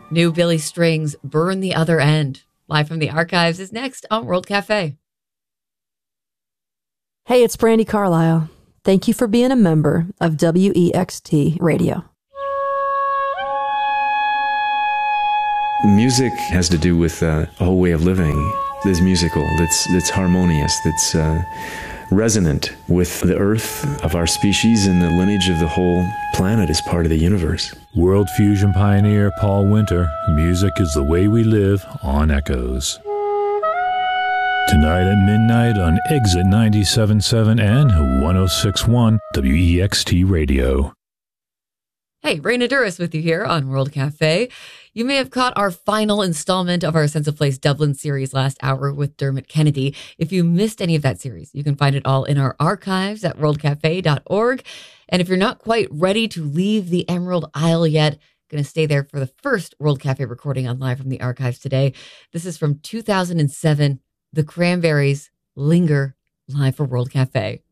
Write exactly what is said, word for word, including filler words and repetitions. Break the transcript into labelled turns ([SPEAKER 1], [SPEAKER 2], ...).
[SPEAKER 1] New Billy Strings, Burn the Other End. Live from the archives is next on World Cafe.
[SPEAKER 2] Hey, it's Brandy Carlisle. Thank you for being a member of W E X T Radio.
[SPEAKER 3] Music has to do with uh, a whole way of living that's musical, that's, that's harmonious, that's uh, resonant with the earth of our species and the lineage of the whole planet as part of the universe.
[SPEAKER 4] World fusion pioneer Paul Winter, music is the way we live on Echoes. Tonight at midnight on Exit ninety-seven point seven and one oh six point one W E X T Radio.
[SPEAKER 1] Hey, Raina Duras with you here on World Cafe. You may have caught our final installment of our Sense of Place Dublin series last hour with Dermot Kennedy. If you missed any of that series, you can find it all in our archives at world cafe dot org. And if you're not quite ready to leave the Emerald Isle yet, going to stay there for the first World Cafe recording on Live from the Archives today. This is from two thousand seven, The Cranberries, Linger, live for World Cafe.